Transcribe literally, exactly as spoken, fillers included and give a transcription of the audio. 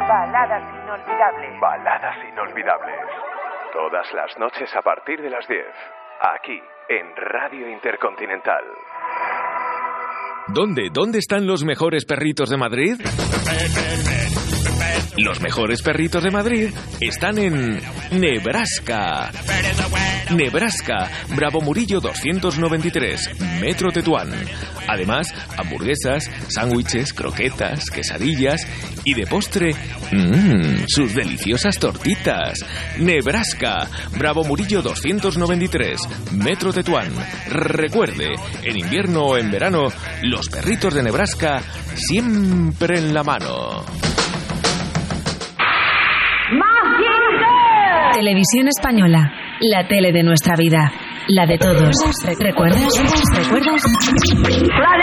Baladas inolvidables. Baladas inolvidables. Todas las noches a partir de las diez. Aquí, en Radio Intercontinental. ¿Dónde? ¿Dónde están los mejores perritos de Madrid? Los mejores perritos de Madrid están en Nebraska. Nebraska, Bravo Murillo doscientos noventa y tres, Metro Tetuán. Además, hamburguesas, sándwiches, croquetas, quesadillas y de postre, mmm, sus deliciosas tortitas. Nebraska, Bravo Murillo doscientos noventa y tres, Metro Tetuán. Recuerde, en invierno o en verano, los perritos de Nebraska siempre en la mano. Televisión Española, la tele de nuestra vida, la de todos. ¿Recuerdas? ¿Recuerdas?